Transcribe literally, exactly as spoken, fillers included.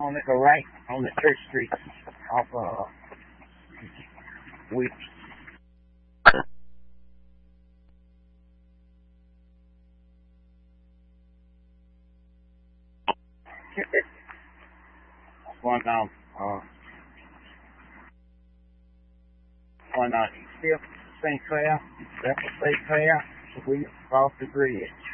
on the go right on the Church Street off uh we one down uh one on Fifth Saint Clair, that's Saint Clair, we cross the bridge.